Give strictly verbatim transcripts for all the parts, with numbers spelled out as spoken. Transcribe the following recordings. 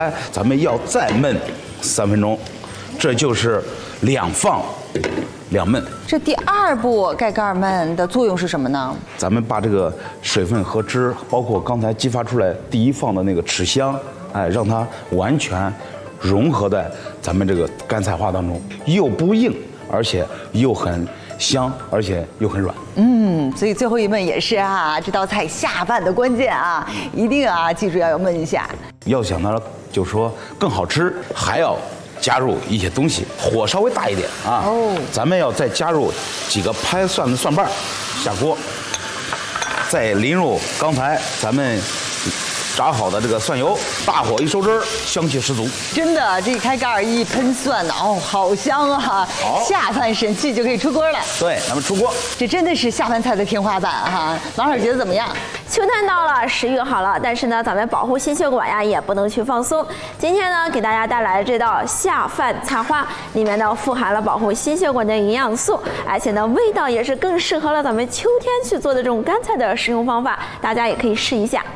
哎，咱们要再焖三分钟，这就是两放两焖。 这第二步盖盖焖的作用是什么呢？ 咱们把这个水分和汁，包括刚才激发出来第一放的那个豉香，哎，让它完全融合在咱们这个干菜花当中，又不硬，而且又很香，而且又很软。 嗯，所以最后一焖也是啊，这道菜下饭的关键啊，一定啊，记住要焖一下。要想它就说更好吃，还要加入一些东西，火稍微大一点啊。哦，咱们要再加入几个拍蒜的蒜瓣下锅，再淋入刚才咱们炸好的这个蒜油，大火一收汁儿，香气十足。 真的，这一开盖一喷蒜，哦，好香啊！好，下饭神器就可以出锅了。 对，咱们出锅。 这真的是下饭菜的天花板哈。马老师觉得怎么样？ 秋天到了，食欲好了，但是呢，咱们保护心血管呀，也不能去放松。今天呢，给大家带来的这道下饭菜花，里面呢富含了保护心血管的营养素，而且呢，味道也是更适合了咱们秋天去做的这种干菜的食用方法，大家也可以试一下。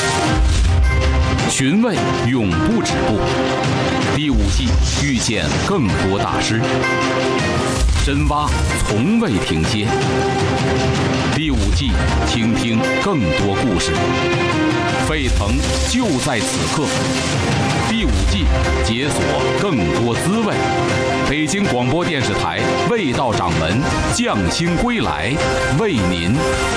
寻味永不止步，第五季遇见更多大师，深挖从未停歇。第五季倾听更多故事，沸腾就在此刻。第五季解锁更多滋味。北京广播电视台味道掌门匠心归来，为您